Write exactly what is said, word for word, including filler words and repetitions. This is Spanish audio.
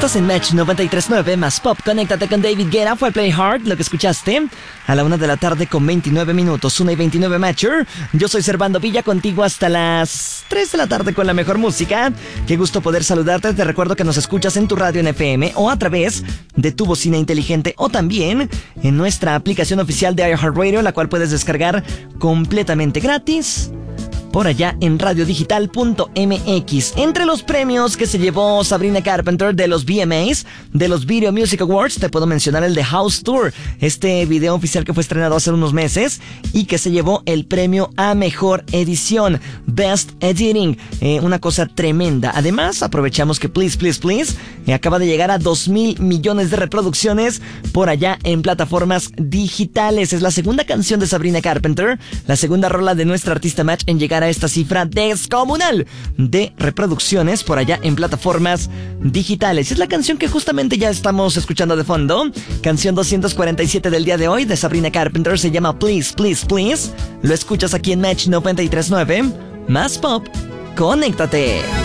Estás en Match noventa y tres punto nueve más Pop. Conéctate con David Guetta. Fue Play Hard, lo que escuchaste a la una de la tarde con veintinueve minutos, una y veintinueve Matcher. Yo soy Servando Villa, contigo hasta las tres de la tarde con la mejor música. Qué gusto poder saludarte. Te recuerdo que nos escuchas en tu radio en F M o a través de tu bocina inteligente o también en nuestra aplicación oficial de iHeartRadio, la cual puedes descargar completamente gratis por allá en radio digital punto m x. Entre los premios que se llevó Sabrina Carpenter de los V M As, de los Video Music Awards, te puedo mencionar el de House Tour, este video oficial que fue estrenado hace unos meses y que se llevó el premio a Mejor Edición, Best Editing, eh, una cosa tremenda. Además, aprovechamos que Please, Please, Please eh, acaba de llegar a dos mil millones de reproducciones por allá en plataformas digitales. Es la segunda canción de Sabrina Carpenter, la segunda rola de nuestra artista Match en llegar a esta cifra descomunal de reproducciones por allá en plataformas digitales. Es la canción que justamente ya estamos escuchando de fondo, canción doscientos cuarenta y siete del día de hoy de Sabrina Carpenter, se llama Please, Please, Please. Lo escuchas aquí en Match noventa y tres punto nueve más Pop. Conéctate.